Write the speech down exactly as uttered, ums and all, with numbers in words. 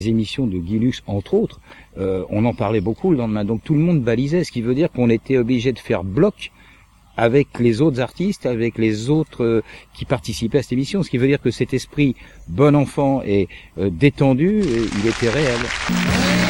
Les émissions de Guy Lux, entre autres, euh, on en parlait beaucoup le lendemain. Donc tout le monde balisait, ce qui veut dire qu'on était obligé de faire bloc avec les autres artistes, avec les autres euh, qui participaient à cette émission. Ce qui veut dire que cet esprit bon enfant et euh, détendu, euh, il était réel.